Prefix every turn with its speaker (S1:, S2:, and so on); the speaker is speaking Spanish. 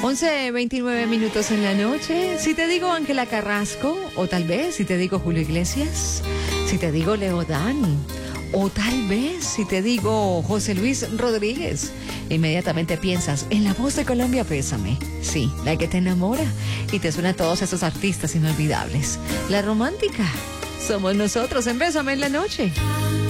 S1: 11:29 en la noche. Si te digo Ángela Carrasco, o tal vez si te digo Julio Iglesias, si te digo Leo Dan, o tal vez si te digo José Luis Rodríguez, inmediatamente piensas en la voz de Colombia Pésame. Sí, la que te enamora y te suena a todos esos artistas inolvidables. La romántica somos nosotros en Bésame en la noche.